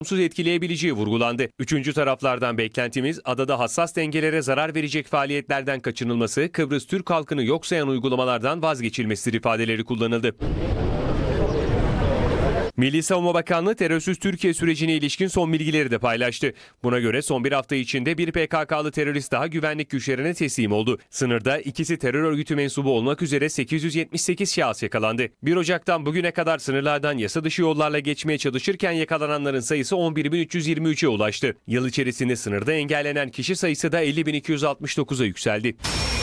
olumsuz etkileyebileceği vurgulandı. Üçüncü taraflardan beklentimiz adada hassas dengelere zarar verecek faaliyetlerden kaçınılması, Kıbrıs Türk halkını yok sayan uygulamalardan vazgeçilmesidir ifadeleri kullanıldı. Milli Savunma Bakanlığı terörsüz Türkiye sürecine ilişkin son bilgileri de paylaştı. Buna göre son bir hafta içinde bir PKK'lı terörist daha güvenlik güçlerine teslim oldu. Sınırda ikisi terör örgütü mensubu olmak üzere 878 şahıs yakalandı. 1 Ocak'tan bugüne kadar sınırlardan yasa dışı yollarla geçmeye çalışırken yakalananların sayısı 11.323'e ulaştı. Yıl içerisinde sınırda engellenen kişi sayısı da 50.269'a yükseldi.